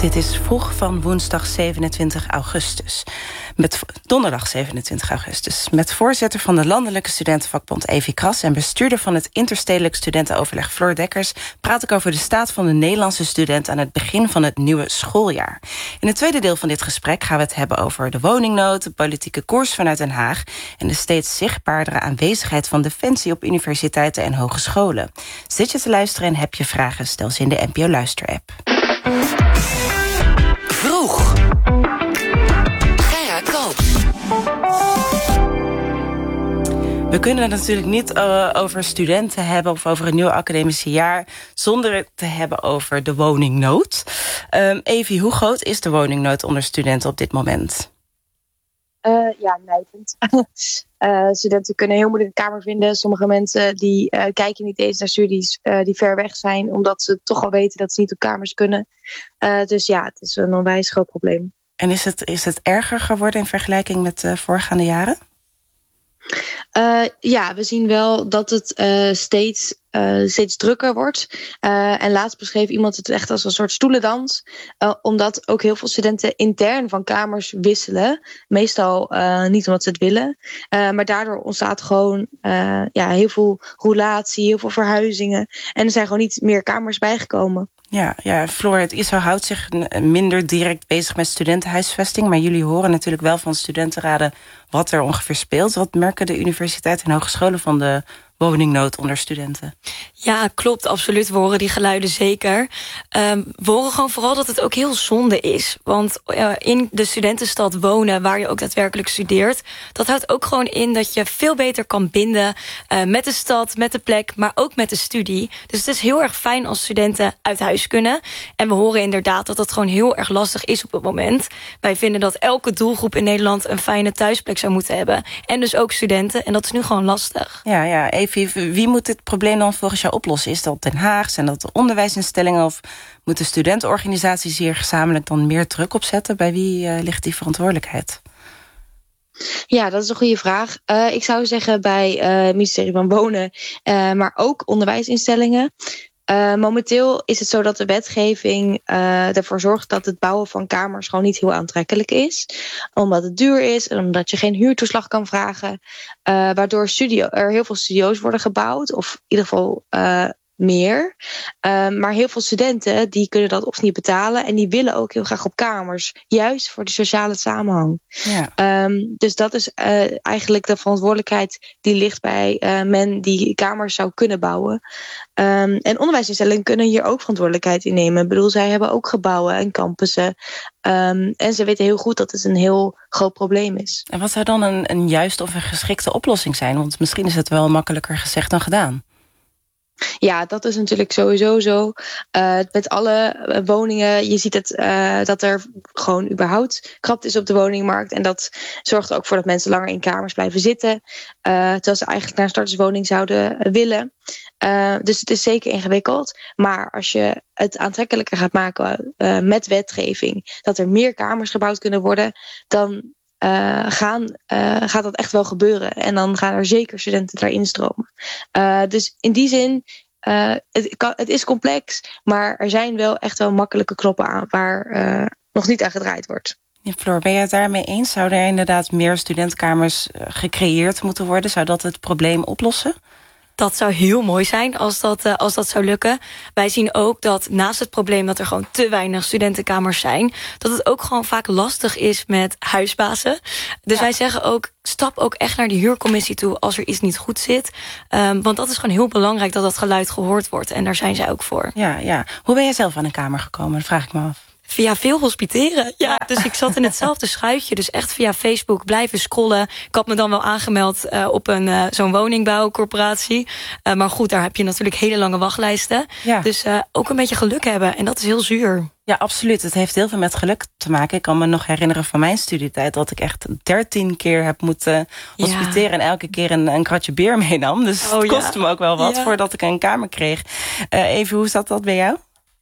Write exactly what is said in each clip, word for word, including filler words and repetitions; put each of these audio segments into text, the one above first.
Dit is vroeg van woensdag zevenentwintig augustus. Met donderdag zevenentwintig augustus. Met voorzitter van de Landelijke Studentenvakbond Evie Kras en bestuurder van het Interstedelijk Studentenoverleg Floor Dekkers praat ik over de staat van de Nederlandse student aan het begin van het nieuwe schooljaar. In het tweede deel van dit gesprek gaan we het hebben over de woningnood, de politieke koers vanuit Den Haag en de steeds zichtbaardere aanwezigheid van defensie op universiteiten en hogescholen. Zit je te luisteren en heb je vragen? Stel ze in de N P O Luister-app. Vroeg. Gerard Koops. We kunnen het natuurlijk niet uh, over studenten hebben of over het nieuwe academische jaar zonder het te hebben over de woningnood. Um, Evie, hoe groot is de woningnood onder studenten op dit moment? Uh, ja, nijpend. uh, studenten kunnen heel moeilijk een kamer vinden. Sommige mensen die uh, kijken niet eens naar studies uh, die ver weg zijn, omdat ze toch al weten dat ze niet op kamers kunnen. Uh, dus ja, het is een onwijs groot probleem. En is het, is het erger geworden in vergelijking met de voorgaande jaren? Uh, ja, we zien wel dat het uh, steeds, uh, steeds drukker wordt. Uh, en laatst beschreef iemand het echt als een soort stoelendans. Uh, omdat ook heel veel studenten intern van kamers wisselen. Meestal uh, niet omdat ze het willen. Uh, maar daardoor ontstaat gewoon uh, ja, heel veel roulatie, heel veel verhuizingen. En er zijn gewoon niet meer kamers bijgekomen. Ja, ja, Floor, het I S O houdt zich minder direct bezig met studentenhuisvesting, maar jullie horen natuurlijk wel van studentenraden wat er ongeveer speelt. Wat merken de universiteiten en hogescholen van de woningnood onder studenten? Ja, klopt, absoluut. We horen die geluiden zeker. Um, we horen gewoon vooral dat het ook heel zonde is. Want uh, in de studentenstad wonen, waar je ook daadwerkelijk studeert, dat houdt ook gewoon in dat je veel beter kan binden uh, met de stad, met de plek, maar ook met de studie. Dus het is heel erg fijn als studenten uit huis kunnen. En we horen inderdaad dat dat gewoon heel erg lastig is op het moment. Wij vinden dat elke doelgroep in Nederland een fijne thuisplek zou moeten hebben. En dus ook studenten. En dat is nu gewoon lastig. Ja, ja, even. Wie moet dit probleem dan volgens jou oplossen? Is dat Den Haag? Zijn dat de onderwijsinstellingen? Of moeten studentenorganisaties hier gezamenlijk dan meer druk op zetten? Bij wie uh, ligt die verantwoordelijkheid? Ja, dat is een goede vraag. Uh, ik zou zeggen bij uh, het ministerie van Wonen, uh, maar ook onderwijsinstellingen. Uh, momenteel is het zo dat de wetgeving uh, ervoor zorgt dat het bouwen van kamers gewoon niet heel aantrekkelijk is. Omdat het duur is en omdat je geen huurtoeslag kan vragen. Uh, waardoor studio, er heel veel studio's worden gebouwd. Of in ieder geval uh, meer. Uh, maar heel veel studenten die kunnen dat of niet betalen. En die willen ook heel graag op kamers. Juist voor de sociale samenhang. Ja. Um, dus dat is uh, eigenlijk de verantwoordelijkheid die ligt bij uh, men die kamers zou kunnen bouwen. Um, en onderwijsinstellingen kunnen hier ook verantwoordelijkheid in nemen. Ik bedoel, zij hebben ook gebouwen en campussen. Um, en ze weten heel goed dat het een heel groot probleem is. En wat zou dan een, een juiste of een geschikte oplossing zijn? Want misschien is het wel makkelijker gezegd dan gedaan. Ja, dat is natuurlijk sowieso zo. Uh, met alle woningen, je ziet het, uh, dat er gewoon überhaupt krapte is op de woningmarkt. En dat zorgt er ook voor dat mensen langer in kamers blijven zitten. Uh, terwijl ze eigenlijk naar een starterswoning zouden willen. Uh, dus het is zeker ingewikkeld. Maar als je het aantrekkelijker gaat maken uh, met wetgeving, dat er meer kamers gebouwd kunnen worden, dan Uh, gaan, uh, gaat dat echt wel gebeuren. En dan gaan er zeker studenten daarin stromen. Uh, dus in die zin, uh, het, kan, het is complex, maar er zijn wel echt wel makkelijke knoppen aan waar uh, nog niet aan gedraaid wordt. Ja, Floor, ben je het daarmee eens? Zouden er inderdaad meer studentenkamers gecreëerd moeten worden? Zou dat het probleem oplossen? Dat zou heel mooi zijn als dat, uh, als dat zou lukken. Wij zien ook dat naast het probleem dat er gewoon te weinig studentenkamers zijn, dat het ook gewoon vaak lastig is met huisbazen. Dus ja. Wij zeggen ook, stap ook echt naar de huurcommissie toe als er iets niet goed zit. Um, want dat is gewoon heel belangrijk dat dat geluid gehoord wordt. En daar zijn zij ook voor. Ja, ja. Hoe ben jij zelf aan een kamer gekomen? Dat vraag ik me af. Via veel hospiteren. Ja, dus ik zat in hetzelfde schuitje. Dus echt via Facebook blijven scrollen. Ik had me dan wel aangemeld uh, op een uh, zo'n woningbouwcorporatie. Uh, maar goed, daar heb je natuurlijk hele lange wachtlijsten. Ja. Dus uh, ook een beetje geluk hebben. En dat is heel zuur. Ja, absoluut. Het heeft heel veel met geluk te maken. Ik kan me nog herinneren van mijn studietijd dat ik echt dertien keer heb moeten hospiteren. Ja. En elke keer een, een kratje bier meenam. Dus oh, het kostte ja. me ook wel wat ja. voordat ik een kamer kreeg. Uh, even, hoe zat dat bij jou?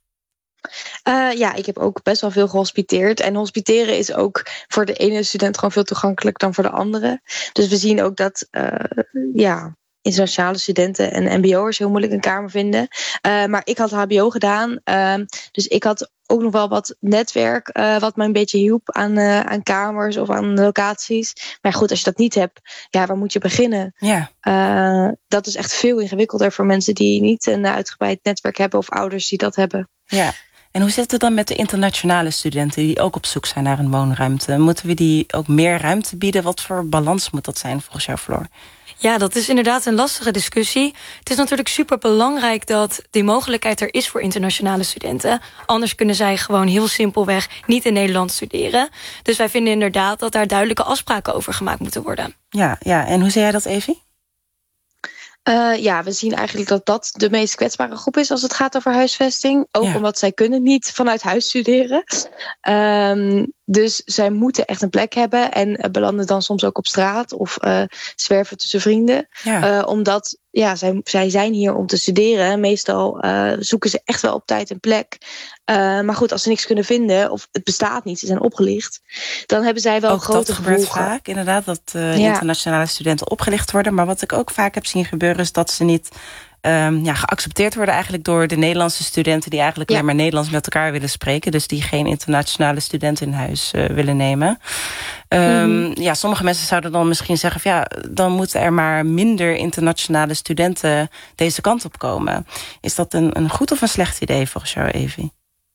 Uh, ja, ik heb ook best wel veel gehospiteerd. En hospiteren is ook voor de ene student gewoon veel toegankelijker dan voor de andere. Dus we zien ook dat uh, ja, internationale studenten en mbo'ers heel moeilijk een kamer vinden. Uh, maar ik had hbo gedaan. Uh, dus ik had ook nog wel wat netwerk uh, wat me een beetje hielp aan, uh, aan kamers of aan locaties. Maar goed, als je dat niet hebt, ja, waar moet je beginnen? Ja. Uh, dat is echt veel ingewikkelder voor mensen die niet een uitgebreid netwerk hebben of ouders die dat hebben. Ja. En hoe zit het dan met de internationale studenten die ook op zoek zijn naar een woonruimte? Moeten we die ook meer ruimte bieden? Wat voor balans moet dat zijn volgens jou, Floor? Ja, dat is inderdaad een lastige discussie. Het is natuurlijk super belangrijk dat die mogelijkheid er is voor internationale studenten. Anders kunnen zij gewoon heel simpelweg niet in Nederland studeren. Dus wij vinden inderdaad dat daar duidelijke afspraken over gemaakt moeten worden. Ja, ja. En hoe zie jij dat, Evie? Uh, ja, we zien eigenlijk dat dat de meest kwetsbare groep is als het gaat over huisvesting. Ook ja. omdat zij kunnen niet vanuit huis studeren. Um, dus zij moeten echt een plek hebben en uh, belanden dan soms ook op straat of uh, zwerven tussen vrienden. Ja. Uh, omdat ja, zij, zij zijn hier om te studeren. Meestal uh, zoeken ze echt wel op tijd een plek. Uh, maar goed, als ze niks kunnen vinden of het bestaat niet, ze zijn opgelicht, dan hebben zij wel ook grote gevolgen. Dat gebeurt gevolgen. vaak, inderdaad, dat uh, ja. internationale studenten opgelicht worden. Maar wat ik ook vaak heb zien gebeuren is dat ze niet Um, ja, geaccepteerd worden eigenlijk door de Nederlandse studenten die eigenlijk ja. alleen maar Nederlands met elkaar willen spreken. Dus die geen internationale studenten in huis uh, willen nemen. Um, mm-hmm. Ja, sommige mensen zouden dan misschien zeggen van, ja, dan moeten er maar minder internationale studenten deze kant op komen. Is dat een, een goed of een slecht idee volgens jou, Evie?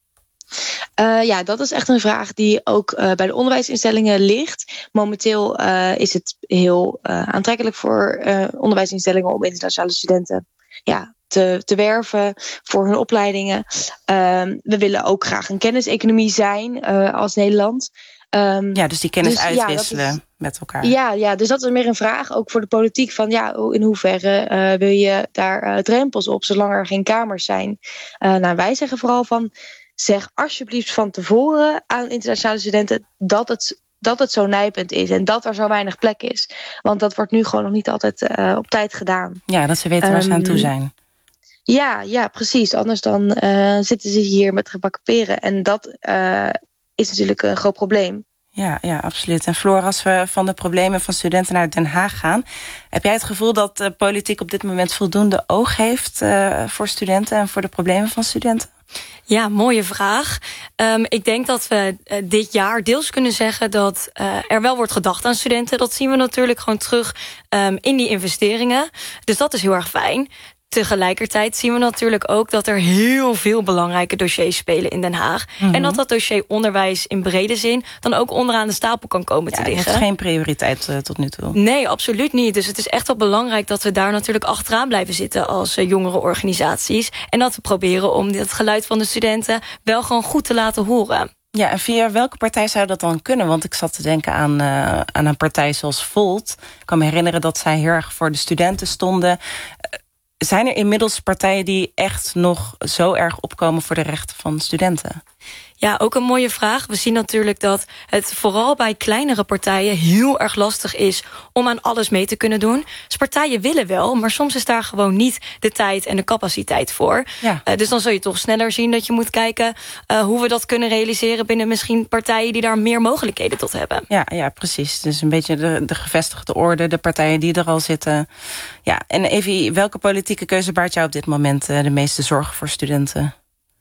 Uh, ja, dat is echt een vraag die ook uh, bij de onderwijsinstellingen ligt. Momenteel uh, is het heel uh, aantrekkelijk voor uh, onderwijsinstellingen om internationale studenten ja, te, te werven voor hun opleidingen. Uh, we willen ook graag een kenniseconomie zijn uh, als Nederland. Um, ja, dus die kennis dus, uitwisselen ja, is, met elkaar. Ja, ja, dus dat is meer een vraag ook voor de politiek. Van ja, in hoeverre uh, wil je daar uh, drempels op, zolang er geen kamers zijn? Uh, nou, wij zeggen vooral van, zeg alsjeblieft van tevoren aan internationale studenten dat het, dat het zo nijpend is en dat er zo weinig plek is. Want dat wordt nu gewoon nog niet altijd uh, op tijd gedaan. Ja, dat ze weten waar um, ze aan toe zijn. Ja, ja, precies. Anders dan uh, zitten ze hier met gebakken peren. En dat uh, is natuurlijk een groot probleem. Ja, ja, absoluut. En Floor, als we van de problemen van studenten naar Den Haag gaan, heb jij het gevoel dat de politiek op dit moment voldoende oog heeft uh, voor studenten en voor de problemen van studenten? Ja, mooie vraag. Um, ik denk dat we uh, dit jaar deels kunnen zeggen dat uh, er wel wordt gedacht aan studenten. Dat zien we natuurlijk gewoon terug um, in die investeringen. Dus dat is heel erg fijn. Tegelijkertijd zien we natuurlijk ook dat er heel veel belangrijke dossiers spelen in Den Haag. Mm-hmm. En dat dat dossier onderwijs in brede zin dan ook onderaan de stapel kan komen ja, te liggen. Het heeft geen prioriteit uh, tot nu toe. Nee, absoluut niet. Dus het is echt wel belangrijk dat we daar natuurlijk achteraan blijven zitten als uh, jongere organisaties. En dat we proberen om het geluid van de studenten wel gewoon goed te laten horen. Ja, en via welke partij zou dat dan kunnen? Want ik zat te denken aan, uh, aan een partij zoals Volt. Ik kan me herinneren dat zij heel erg voor de studenten stonden. Uh, Zijn er inmiddels partijen die echt nog zo erg opkomen voor de rechten van studenten? Ja, ook een mooie vraag. We zien natuurlijk dat het vooral bij kleinere partijen heel erg lastig is om aan alles mee te kunnen doen. Dus partijen willen wel, maar soms is daar gewoon niet de tijd en de capaciteit voor. Ja. Uh, dus dan zul je toch sneller zien dat je moet kijken uh, hoe we dat kunnen realiseren binnen misschien partijen die daar meer mogelijkheden tot hebben. Ja, ja, precies. Dus een beetje de, de gevestigde orde, de partijen die er al zitten. Ja, en Evie, welke politieke keuze baart jou op dit moment uh, de meeste zorgen voor studenten?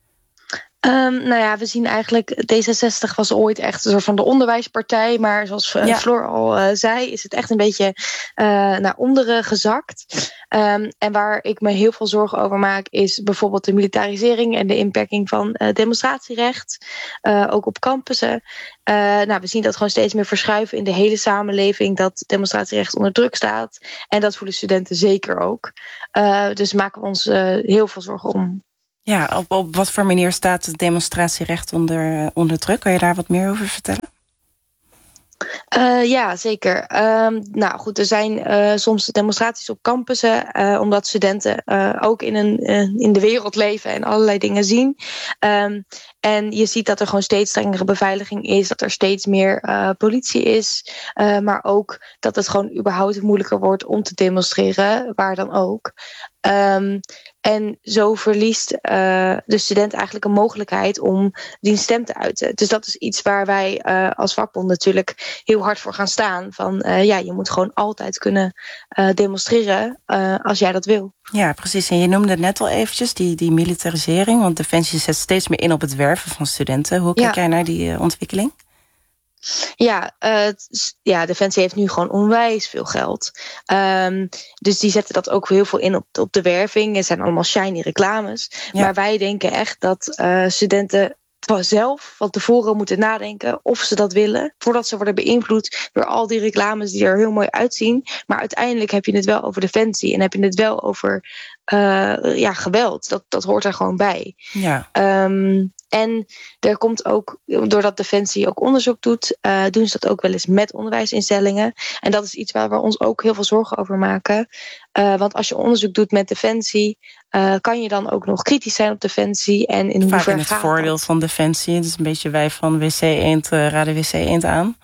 Um, nou ja, we zien eigenlijk, D zesenzestig was ooit echt een soort van de onderwijspartij. Maar zoals uh, ja. Floor al uh, zei, is het echt een beetje uh, naar onderen gezakt. Um, en waar ik me heel veel zorgen over maak, is bijvoorbeeld de militarisering en de inperking van uh, demonstratierecht. Uh, ook op campussen. Uh, nou, we zien dat gewoon steeds meer verschuiven in de hele samenleving, dat demonstratierecht onder druk staat. En dat voelen studenten zeker ook. Uh, dus maken we ons uh, heel veel zorgen om. Ja, op, op wat voor manier staat het demonstratierecht onder, onder druk? Kan je daar wat meer over vertellen? Uh, ja, zeker. Um, nou goed, er zijn uh, soms demonstraties op campussen, uh, omdat studenten uh, ook in, een, uh, in de wereld leven en allerlei dingen zien. Um, en je ziet dat er gewoon steeds strengere beveiliging is, dat er steeds meer uh, politie is, uh, maar ook dat het gewoon überhaupt moeilijker wordt om te demonstreren, waar dan ook. Um, en zo verliest uh, de student eigenlijk een mogelijkheid om die stem te uiten. Dus dat is iets waar wij uh, als vakbond natuurlijk heel hard voor gaan staan. Van uh, ja, je moet gewoon altijd kunnen uh, demonstreren uh, als jij dat wil. Ja, precies. En je noemde het net al eventjes, die, die militarisering. Want Defensie zet steeds meer in op het werven van studenten. Hoe kijk ja. jij naar die uh, ontwikkeling? Ja, uh, ja, Defensie heeft nu gewoon onwijs veel geld. Um, dus die zetten dat ook heel veel in op, op de werving. Het zijn allemaal shiny reclames. Ja. Maar wij denken echt dat uh, studenten zelf van tevoren moeten nadenken of ze dat willen, voordat ze worden beïnvloed door al die reclames die er heel mooi uitzien. Maar uiteindelijk heb je het wel over Defensie en heb je het wel over uh, ja, geweld. Dat, dat hoort er gewoon bij. Ja. Um, En er komt ook, doordat Defensie ook onderzoek doet, uh, doen ze dat ook wel eens met onderwijsinstellingen. En dat is iets waar we ons ook heel veel zorgen over maken. Uh, want als je onderzoek doet met Defensie, uh, kan je dan ook nog kritisch zijn op Defensie. En in Vaak hoeverre in het gaat voordeel dat? Van Defensie. Het is een beetje wij van W C Eend, uh, raden W C Eend aan.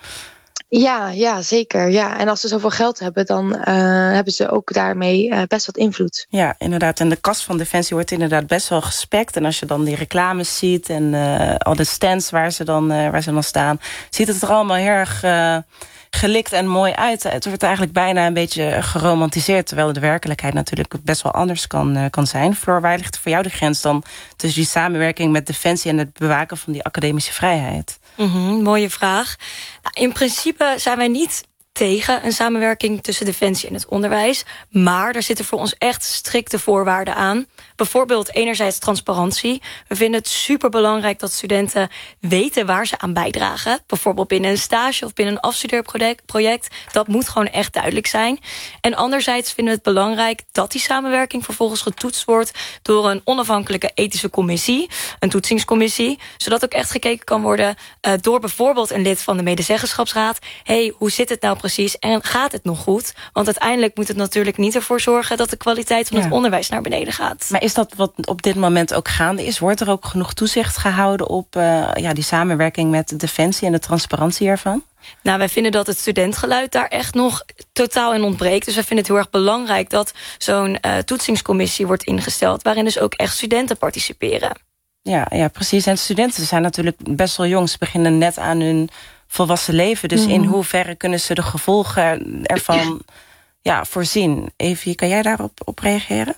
Ja, ja, zeker. Ja. En als ze zoveel geld hebben, dan uh, hebben ze ook daarmee uh, best wat invloed. Ja, inderdaad. En de kas van Defensie wordt inderdaad best wel gespekt. En als je dan die reclames ziet en uh, al de stands waar ze, dan, uh, waar ze dan staan, ziet het er allemaal heel erg uh, gelikt en mooi uit. Het wordt eigenlijk bijna een beetje geromantiseerd, terwijl de werkelijkheid natuurlijk best wel anders kan, uh, kan zijn. Floor, waar ligt voor jou de grens dan tussen die samenwerking met Defensie en het bewaken van die academische vrijheid? Mm-hmm, mooie vraag. Nou, in principe zijn wij niet tegen een samenwerking tussen Defensie en het onderwijs. Maar er zitten voor ons echt strikte voorwaarden aan. Bijvoorbeeld enerzijds transparantie. We vinden het superbelangrijk dat studenten weten waar ze aan bijdragen. Bijvoorbeeld binnen een stage of binnen een afstudeerproject. Dat moet gewoon echt duidelijk zijn. En anderzijds vinden we het belangrijk dat die samenwerking vervolgens getoetst wordt door een onafhankelijke ethische commissie, een toetsingscommissie, zodat ook echt gekeken kan worden uh, door bijvoorbeeld een lid van de medezeggenschapsraad. Hey, hoe zit het nou precies en gaat het nog goed? Want uiteindelijk moet het natuurlijk niet ervoor zorgen dat de kwaliteit van ja. het onderwijs naar beneden gaat. Maar is dat wat op dit moment ook gaande is? Wordt er ook genoeg toezicht gehouden op uh, ja, die samenwerking met de Defensie en de transparantie ervan? Nou, wij vinden dat het studentgeluid daar echt nog totaal in ontbreekt. Dus wij vinden het heel erg belangrijk dat zo'n uh, toetsingscommissie wordt ingesteld, waarin dus ook echt studenten participeren. Ja, ja, precies. En studenten zijn natuurlijk best wel jong. Ze beginnen net aan hun volwassen leven. Dus mm. in hoeverre kunnen ze de gevolgen ervan ja, voorzien? Evie, kan jij daarop op reageren?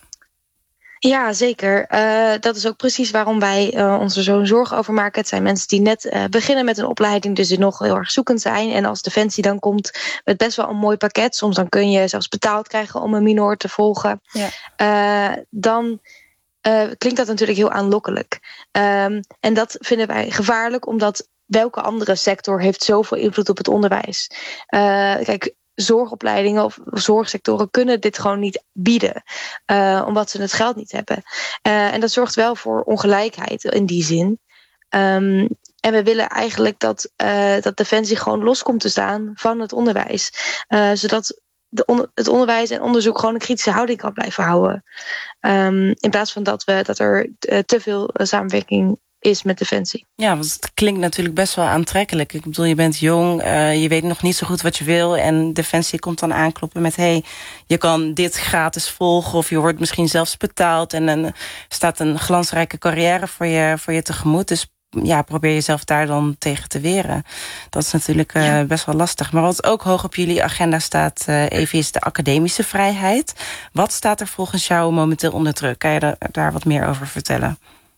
Ja, zeker. Uh, dat is ook precies waarom wij uh, ons er zo'n zorgen over maken. Het zijn mensen die net uh, beginnen met een opleiding, dus die nog heel erg zoekend zijn. En als Defensie dan komt met best wel een mooi pakket, soms dan kun je zelfs betaald krijgen om een minor te volgen. Ja. Uh, dan uh, klinkt dat natuurlijk heel aanlokkelijk. Um, en dat vinden wij gevaarlijk, omdat welke andere sector heeft zoveel invloed op het onderwijs? Uh, kijk, zorgopleidingen of zorgsectoren kunnen dit gewoon niet bieden, uh, omdat ze het geld niet hebben. Uh, en dat zorgt wel voor ongelijkheid in die zin. Um, en we willen eigenlijk dat, uh, dat Defensie gewoon los komt te staan van het onderwijs. Uh, zodat de on- het onderwijs en onderzoek gewoon een kritische houding kan blijven houden. Um, in plaats van dat, we, dat er uh, te veel uh, samenwerking is met Defensie. Ja, want het klinkt natuurlijk best wel aantrekkelijk. Ik bedoel, je bent jong, uh, je weet nog niet zo goed wat je wil, en Defensie komt dan aankloppen met, hey, je kan dit gratis volgen, of je wordt misschien zelfs betaald, en er staat een glansrijke carrière voor je, voor je tegemoet. Dus ja, probeer jezelf daar dan tegen te weren. Dat is natuurlijk uh, ja. best wel lastig. Maar wat ook hoog op jullie agenda staat, uh, Evie, is de academische vrijheid. Wat staat er volgens jou momenteel onder druk? Kan je daar, daar wat meer over vertellen?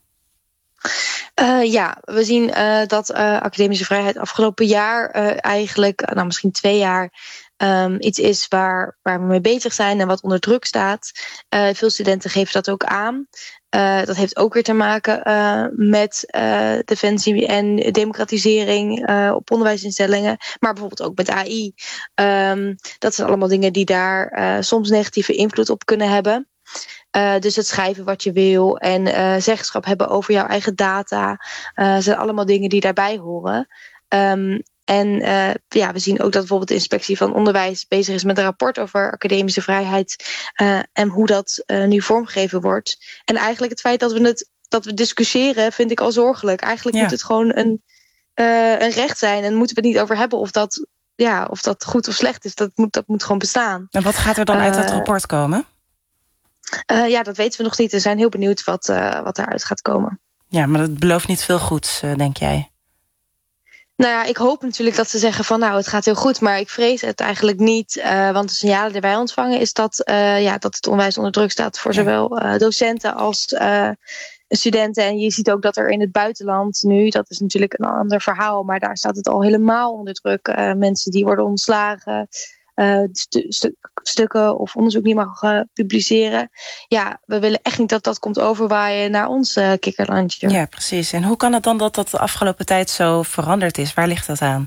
Uh, ja, we zien uh, dat uh, academische vrijheid afgelopen jaar uh, eigenlijk, nou misschien twee jaar, um, iets is waar, waar we mee bezig zijn en wat onder druk staat. Uh, veel studenten geven dat ook aan. Uh, dat heeft ook weer te maken uh, met uh, Defensie en democratisering uh, op onderwijsinstellingen. Maar bijvoorbeeld ook met A I. Um, dat zijn allemaal dingen die daar uh, soms negatieve invloed op kunnen hebben. Uh, dus het schrijven wat je wil en uh, zeggenschap hebben over jouw eigen data, uh, zijn allemaal dingen die daarbij horen. Um, en uh, ja, we zien ook dat bijvoorbeeld de Inspectie van Onderwijs bezig is met een rapport over academische vrijheid uh, en hoe dat uh, nu vormgegeven wordt. En eigenlijk het feit dat we het dat we discussiëren vind ik al zorgelijk. Eigenlijk ja. moet het gewoon een, uh, een recht zijn en moeten we het niet over hebben of dat, ja, of dat goed of slecht is. Dat moet, dat moet gewoon bestaan. En wat gaat er dan uit uh, dat rapport komen? Uh, ja, dat weten we nog niet. We zijn heel benieuwd wat, uh, wat daaruit gaat komen. Ja, maar dat belooft niet veel goeds, uh, denk jij? Nou ja, ik hoop natuurlijk dat ze zeggen van nou, het gaat heel goed. Maar ik vrees het eigenlijk niet. Uh, want de signalen die wij ontvangen is dat, uh, ja, dat het onderwijs onder druk staat voor zowel uh, docenten als uh, studenten. En je ziet ook dat er in het buitenland nu, dat is natuurlijk een ander verhaal, maar daar staat het al helemaal onder druk. Uh, mensen die worden ontslagen. Uh, stu- stu- stukken of onderzoek niet mag uh, publiceren. Ja, we willen echt niet dat dat komt overwaaien naar ons uh, kikkerlandje. Ja, precies. En hoe kan het dan dat dat de afgelopen tijd zo veranderd is? Waar ligt dat aan?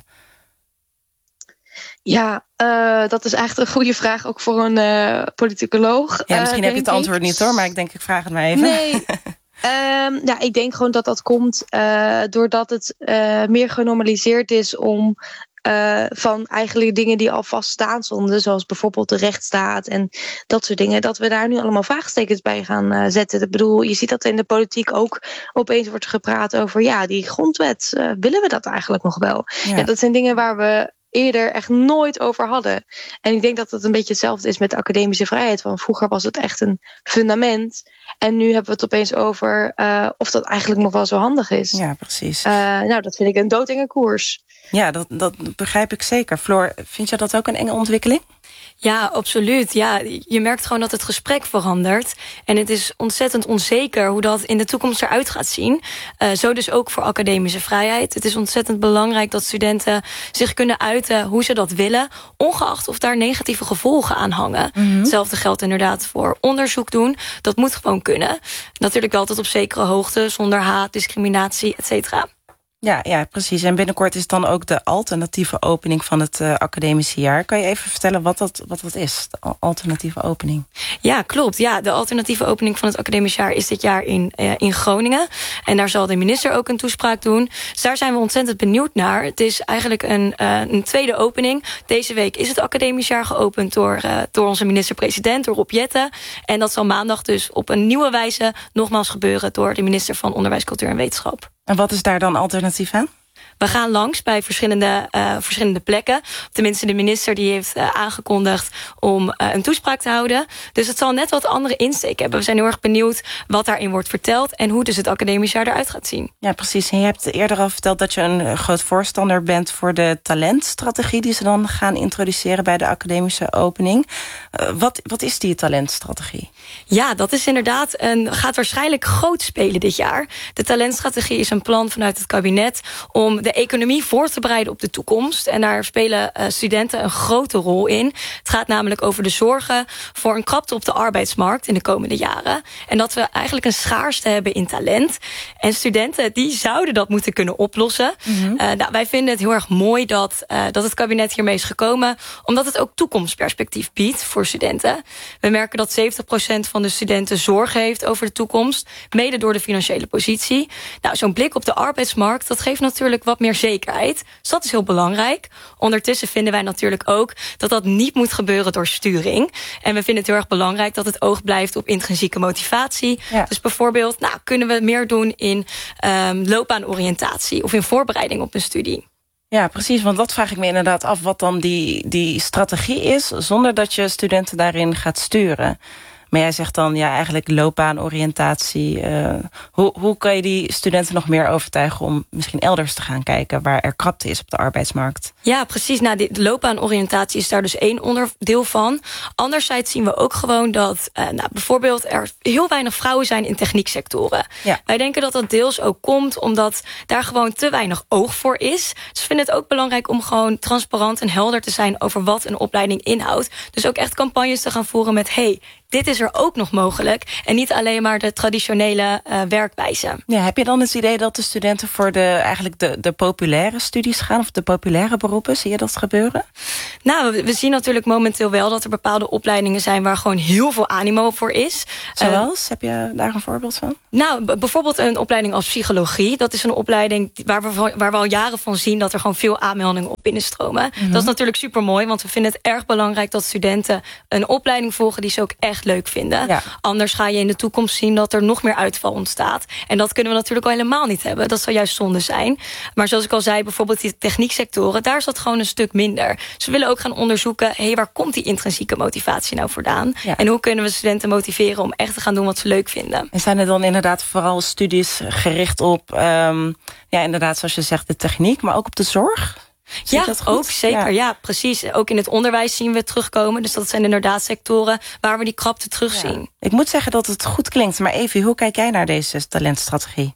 Ja, uh, dat is eigenlijk een goede vraag ook voor een uh, politicoloog. Ja, misschien uh, heb je het antwoord niet hoor, maar ik denk ik vraag het maar even. Nee. Um, ja, ik denk gewoon dat dat komt uh, doordat het uh, meer genormaliseerd is om Uh, van eigenlijk dingen die al vaststaan stonden, zoals bijvoorbeeld de rechtsstaat en dat soort dingen, dat we daar nu allemaal vraagtekens bij gaan uh, zetten. Ik bedoel, je ziet dat in de politiek ook opeens wordt gepraat over, ja, die grondwet, uh, willen we dat eigenlijk nog wel? Ja. Ja, dat zijn dingen waar we eerder echt nooit over hadden. En ik denk dat het een beetje hetzelfde is met de academische vrijheid. Want vroeger was het echt een fundament. En nu hebben we het opeens over uh, of dat eigenlijk nog wel zo handig is. Ja, precies. Uh, nou, dat vind ik een doodenge koers. Ja, dat, dat begrijp ik zeker. Floor, vind je dat ook een enge ontwikkeling? Ja, absoluut. Ja, je merkt gewoon dat het gesprek verandert. En het is ontzettend onzeker hoe dat in de toekomst eruit gaat zien. Uh, zo dus ook voor academische vrijheid. Het is ontzettend belangrijk dat studenten zich kunnen uiten hoe ze dat willen, ongeacht of daar negatieve gevolgen aan hangen. Mm-hmm. Hetzelfde geldt inderdaad voor onderzoek doen. Dat moet gewoon kunnen. Natuurlijk wel tot op zekere hoogte, zonder haat, discriminatie, et cetera. Ja, ja, precies. En binnenkort is dan ook de alternatieve opening van het uh, academische jaar. Kan je even vertellen wat dat, wat dat is, de alternatieve opening? Ja, klopt. Ja, de alternatieve opening van het academisch jaar is dit jaar in, uh, in Groningen. En daar zal de minister ook een toespraak doen. Dus daar zijn we ontzettend benieuwd naar. Het is eigenlijk een, uh, een tweede opening. Deze week is het academisch jaar geopend door, uh, door onze minister-president, door Rob Jetten. En dat zal maandag dus op een nieuwe wijze nogmaals gebeuren door de minister van Onderwijs, Cultuur en Wetenschap. En wat is daar dan alternatief aan? We gaan langs bij verschillende, uh, verschillende plekken. Tenminste, de minister die heeft uh, aangekondigd om uh, een toespraak te houden. Dus het zal net wat andere insteek hebben. We zijn heel erg benieuwd wat daarin wordt verteld en hoe dus het academisch jaar eruit gaat zien. Ja, precies. En je hebt eerder al verteld dat je een groot voorstander bent voor de talentstrategie die ze dan gaan introduceren bij de academische opening. Uh, wat, wat is die talentstrategie? Ja, dat is inderdaad een, gaat waarschijnlijk groot spelen dit jaar. De talentstrategie is een plan vanuit het kabinet om de economie voor te bereiden op de toekomst. En daar spelen uh, studenten een grote rol in. Het gaat namelijk over de zorgen voor een krapte op de arbeidsmarkt in de komende jaren. En dat we eigenlijk een schaarste hebben in talent. En studenten die zouden dat moeten kunnen oplossen. Mm-hmm. Uh, nou, wij vinden het heel erg mooi dat, uh, dat het kabinet hiermee is gekomen, omdat het ook toekomstperspectief biedt voor studenten. We merken dat zeventig procent van de studenten zorgen heeft over de toekomst, mede door de financiële positie. Nou, zo'n blik op de arbeidsmarkt, dat geeft natuurlijk wat meer zekerheid. Dus dat is heel belangrijk. Ondertussen vinden wij natuurlijk ook dat dat niet moet gebeuren door sturing. En we vinden het heel erg belangrijk dat het oog blijft op intrinsieke motivatie. Ja. Dus bijvoorbeeld, nou, kunnen we meer doen in um, loopbaanoriëntatie of in voorbereiding op een studie. Ja, precies, want dat vraag ik me inderdaad af wat dan die, die strategie is, zonder dat je studenten daarin gaat sturen. Maar jij zegt dan, ja, eigenlijk loopbaanoriëntatie. Uh, hoe, hoe kan je die studenten nog meer overtuigen om misschien elders te gaan kijken waar er krapte is op de arbeidsmarkt? Ja, precies. Nou, de loopbaanoriëntatie is daar dus één onderdeel van. Anderzijds zien we ook gewoon dat uh, nou, bijvoorbeeld er heel weinig vrouwen zijn in technieksectoren. Ja. Wij denken dat dat deels ook komt omdat daar gewoon te weinig oog voor is. Dus we vinden het ook belangrijk om gewoon transparant en helder te zijn over wat een opleiding inhoudt. Dus ook echt campagnes te gaan voeren met, hey, dit is er ook nog mogelijk. En niet alleen maar de traditionele uh, werkwijze. Ja, heb je dan het idee dat de studenten voor de, eigenlijk de, de populaire studies gaan? Of de populaire beroepen? Zie je dat gebeuren? Nou, we, we zien natuurlijk momenteel wel dat er bepaalde opleidingen zijn waar gewoon heel veel animo voor is. Zoals? Uh, heb je daar een voorbeeld van? Nou, b- bijvoorbeeld een opleiding als psychologie. Dat is een opleiding waar we, waar we al jaren van zien dat er gewoon veel aanmeldingen op binnenstromen. Mm-hmm. Dat is natuurlijk super mooi, want we vinden het erg belangrijk dat studenten een opleiding volgen die ze ook echt echt leuk vinden. Ja. Anders ga je in de toekomst zien dat er nog meer uitval ontstaat. En dat kunnen we natuurlijk al helemaal niet hebben. Dat zou juist zonde zijn. Maar zoals ik al zei, bijvoorbeeld die technieksectoren, daar is dat gewoon een stuk minder. Ze willen ook gaan onderzoeken, hé, waar komt die intrinsieke motivatie nou vandaan? Ja. En hoe kunnen we studenten motiveren om echt te gaan doen wat ze leuk vinden? En zijn er dan inderdaad vooral studies gericht op, um, ja, inderdaad, zoals je zegt, de techniek, maar ook op de zorg? Ja, ook zeker. Ja. ja, precies. Ook in het onderwijs zien we het terugkomen. Dus dat zijn inderdaad sectoren waar we die krapte terugzien. Ja. Ik moet zeggen dat het goed klinkt. Maar Evie, hoe kijk jij naar deze talentstrategie?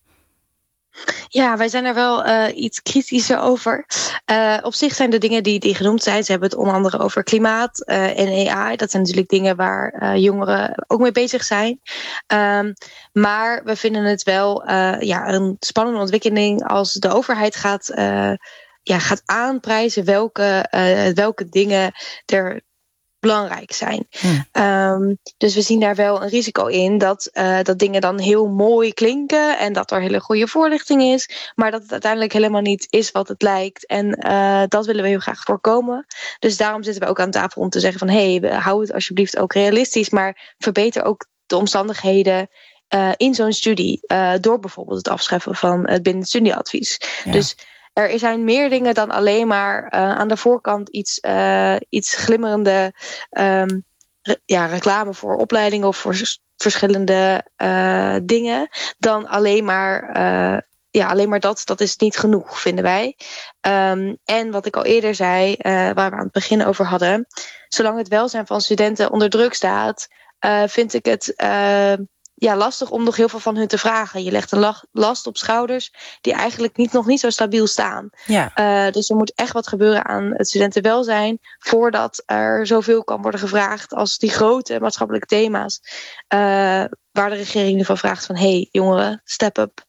Ja, wij zijn er wel uh, iets kritischer over. Uh, op zich zijn de dingen die, die genoemd zijn, ze hebben het onder andere over klimaat uh, en A I. Dat zijn natuurlijk dingen waar uh, jongeren ook mee bezig zijn. Um, maar we vinden het wel uh, ja, een spannende ontwikkeling als de overheid gaat, uh, ja, gaat aanprijzen welke, uh, welke dingen er belangrijk zijn. Hmm. Um, dus we zien daar wel een risico in dat, uh, dat dingen dan heel mooi klinken en dat er hele goede voorlichting is, maar dat het uiteindelijk helemaal niet is wat het lijkt. En uh, dat willen we heel graag voorkomen. Dus daarom zitten we ook aan tafel om te zeggen van hé, hey, hou het alsjeblieft ook realistisch, maar verbeter ook de omstandigheden uh, in zo'n studie uh, door bijvoorbeeld het afschaffen van het bindend studieadvies. Ja. Dus er zijn meer dingen dan alleen maar uh, aan de voorkant iets, uh, iets glimmerende um, re- ja, reclame voor opleidingen of voor s- verschillende uh, dingen. Dan alleen maar, uh, ja, alleen maar dat, dat is niet genoeg, vinden wij. Um, en wat ik al eerder zei, uh, waar we aan het begin over hadden, zolang het welzijn van studenten onder druk staat, uh, vind ik het Uh, Ja, lastig om nog heel veel van hun te vragen. Je legt een last op schouders die eigenlijk niet, nog niet zo stabiel staan. Ja. Uh, dus er moet echt wat gebeuren aan het studentenwelzijn voordat er zoveel kan worden gevraagd als die grote maatschappelijke thema's. Uh, waar de regering nu van vraagt van, hé, hey, jongeren, step up.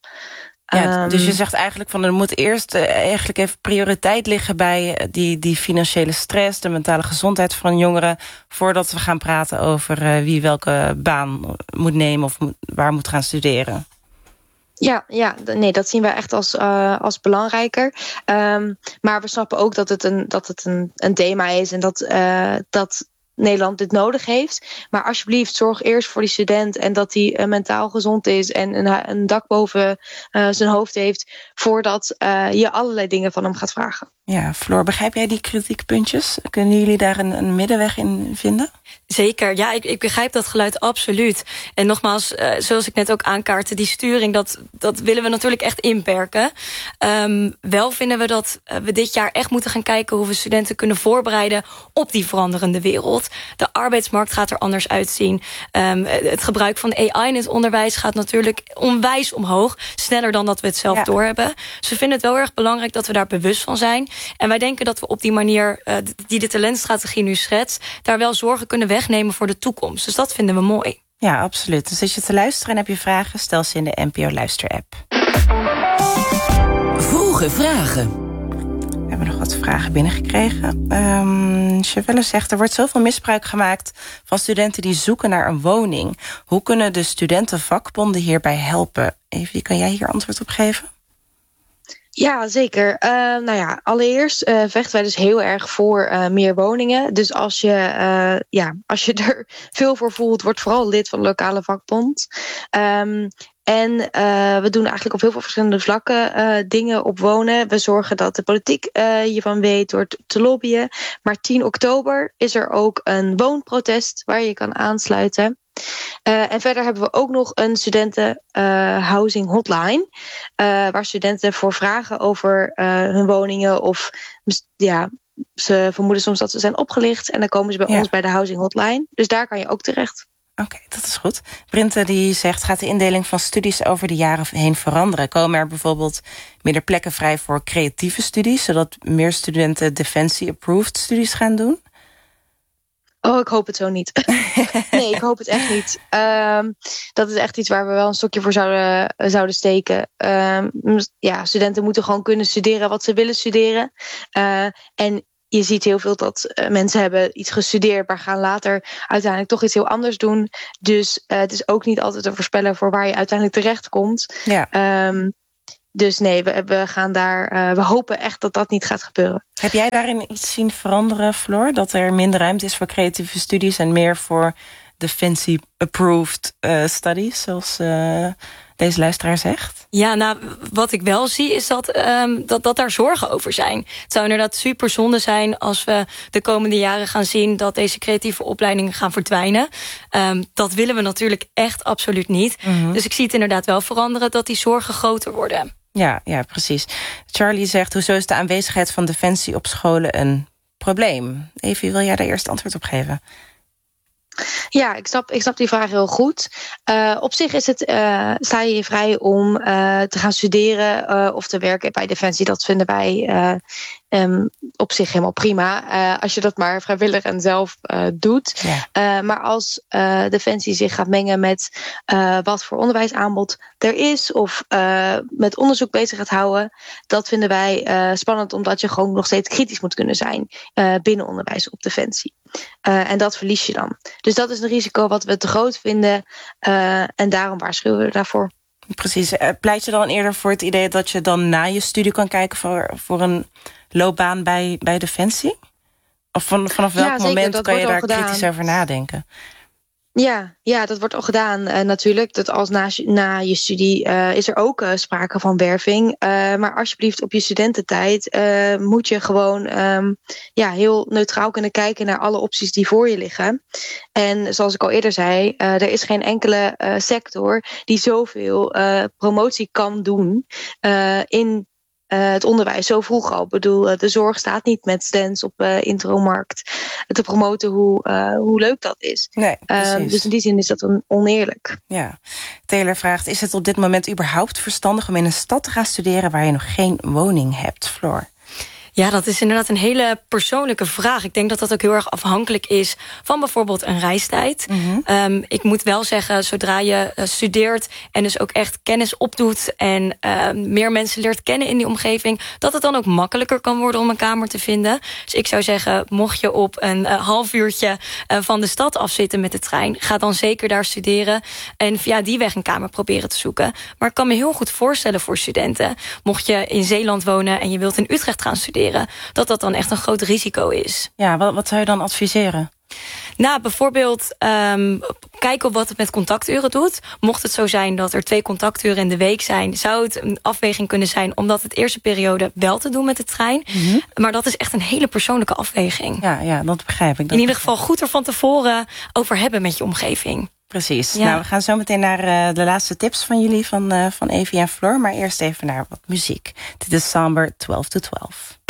Ja, dus je zegt eigenlijk van er moet eerst uh, eigenlijk even prioriteit liggen bij die, die financiële stress, de mentale gezondheid van jongeren, voordat we gaan praten over uh, wie welke baan moet nemen of moet, waar moet gaan studeren. Ja, ja, nee, dat zien wij echt als, uh, als belangrijker. Um, maar we snappen ook dat het een, dat het een, een thema is en dat, uh, dat Nederland dit nodig heeft. Maar alsjeblieft, zorg eerst voor die student en dat hij uh, mentaal gezond is en een, een dak boven uh, zijn hoofd heeft, voordat uh, je allerlei dingen van hem gaat vragen. Ja, Floor, begrijp jij die kritiekpuntjes? Kunnen jullie daar een, een middenweg in vinden? Zeker, ja, ik, ik begrijp dat geluid absoluut. En nogmaals, uh, zoals ik net ook aankaartte, die sturing, dat, dat willen we natuurlijk echt inperken. Um, wel vinden we dat uh, we dit jaar echt moeten gaan kijken hoe we studenten kunnen voorbereiden op die veranderende wereld. De arbeidsmarkt gaat er anders uitzien. Um, het gebruik van A I in het onderwijs gaat natuurlijk onwijs omhoog. Sneller dan dat we het zelf ja. doorhebben. Dus we vinden het wel erg belangrijk dat we daar bewust van zijn. En wij denken dat we op die manier, uh, die de talentstrategie nu schetst, daar wel zorgen kunnen wegnemen voor de toekomst. Dus dat vinden we mooi. Ja, absoluut. Dus zit je te luisteren en heb je vragen, stel ze in de N P O Luister-app. Vroege vragen. We hebben nog wat vragen binnengekregen. Um, Chevelle zegt, er wordt zoveel misbruik gemaakt van studenten die zoeken naar een woning. Hoe kunnen de studentenvakbonden hierbij helpen? Evie, kan jij hier antwoord op geven? Ja, zeker. Uh, nou ja, allereerst uh, vechten wij dus heel erg voor uh, meer woningen. Dus als je, uh, ja, als je er veel voor voelt, word vooral lid van de lokale vakbond. Um, En uh, we doen eigenlijk op heel veel verschillende vlakken uh, dingen op wonen. We zorgen dat de politiek uh, hiervan weet door t- te lobbyen. Maar tien oktober is er ook een woonprotest waar je kan aansluiten. Uh, en verder hebben we ook nog een studenten uh, housing hotline. Uh, waar studenten voor vragen over uh, hun woningen of ja, ze vermoeden soms dat ze zijn opgelicht. En dan komen ze bij ja. ons bij de housing hotline. Dus daar kan je ook terecht. Oké, okay, dat is goed. Brinte die zegt, gaat de indeling van studies over de jaren heen veranderen? Komen er bijvoorbeeld minder plekken vrij voor creatieve studies, zodat meer studenten Defensie-approved studies gaan doen? Oh, ik hoop het zo niet. Nee, ik hoop het echt niet. Um, dat is echt iets waar we wel een stokje voor zouden, zouden steken. Um, ja, studenten moeten gewoon kunnen studeren wat ze willen studeren. Uh, en je ziet heel veel dat uh, mensen hebben iets gestudeerd, maar gaan later uiteindelijk toch iets heel anders doen. Dus uh, het is ook niet altijd te voorspellen voor waar je uiteindelijk terecht komt. Ja. Um, dus nee, we, we gaan daar. Uh, we hopen echt dat dat niet gaat gebeuren. Heb jij daarin iets zien veranderen, Floor? Dat er minder ruimte is voor creatieve studies en meer voor Defensie-approved uh, studies, zoals uh, deze luisteraar zegt? Ja, nou, wat ik wel zie is dat, um, dat, dat daar zorgen over zijn. Het zou inderdaad super zonde zijn als we de komende jaren gaan zien dat deze creatieve opleidingen gaan verdwijnen. Um, dat willen we natuurlijk echt absoluut niet. Mm-hmm. Dus ik zie het inderdaad wel veranderen dat die zorgen groter worden. Ja, ja, precies. Charlie zegt, hoezo is de aanwezigheid van Defensie op scholen een probleem? Evie, wil jij daar eerst antwoord op geven? Ja, ik snap, ik snap die vraag heel goed. Uh, op zich is het, uh, sta je je vrij om uh, te gaan studeren uh, of te werken bij Defensie. Dat vinden wij uh, um, op zich helemaal prima. Uh, als je dat maar vrijwillig en zelf uh, doet. Ja. Uh, maar als uh, Defensie zich gaat mengen met uh, wat voor onderwijsaanbod er is, of uh, met onderzoek bezig gaat houden, dat vinden wij uh, spannend, omdat je gewoon nog steeds kritisch moet kunnen zijn uh, binnen onderwijs op Defensie. Uh, en dat verlies je dan. Dus dat is een risico wat we te groot vinden. Uh, en daarom waarschuwen we daarvoor. Precies. Pleit je dan eerder voor het idee dat je dan na je studie kan kijken voor, voor een loopbaan bij, bij Defensie? Of van, vanaf welk ja, zeker, moment kan je daar kritisch over nadenken? Ja, ja, dat wordt al gedaan uh, natuurlijk. Dat als na, na je studie uh, is er ook uh, sprake van werving. Uh, maar alsjeblieft, op je studententijd uh, moet je gewoon um, ja, heel neutraal kunnen kijken naar alle opties die voor je liggen. En zoals ik al eerder zei, uh, er is geen enkele uh, sector die zoveel uh, promotie kan doen uh, in Uh, het onderwijs zo vroeg al. Ik bedoel, uh, de zorg staat niet met stands op uh, Intromarkt te promoten hoe, uh, hoe leuk dat is. Nee, uh, dus in die zin is dat on- oneerlijk. Ja. Taylor vraagt, is het op dit moment überhaupt verstandig om in een stad te gaan studeren waar je nog geen woning hebt, Floor? Ja, dat is inderdaad een hele persoonlijke vraag. Ik denk dat dat ook heel erg afhankelijk is van bijvoorbeeld een reistijd. Mm-hmm. Um, ik moet wel zeggen, zodra je uh, studeert en dus ook echt kennis opdoet en uh, meer mensen leert kennen in die omgeving, dat het dan ook makkelijker kan worden om een kamer te vinden. Dus ik zou zeggen, mocht je op een uh, half uurtje uh, van de stad afzitten met de trein, ga dan zeker daar studeren en via die weg een kamer proberen te zoeken. Maar ik kan me heel goed voorstellen voor studenten, mocht je in Zeeland wonen en je wilt in Utrecht gaan studeren, dat dat dan echt een groot risico is. Ja, wat, wat zou je dan adviseren? Nou, bijvoorbeeld um, kijken op wat het met contacturen doet. Mocht het zo zijn dat er twee contacturen in de week zijn, zou het een afweging kunnen zijn om dat het eerste periode wel te doen met de trein. Mm-hmm. Maar dat is echt een hele persoonlijke afweging. Ja, ja, dat begrijp ik. Dat in ieder geval goed er van tevoren over hebben met je omgeving. Precies. Ja. Nou, we gaan zo meteen naar uh, de laatste tips van jullie, van, uh, van Evie en Floor. Maar eerst even naar wat muziek. Dit is Somber twaalf to twaalf.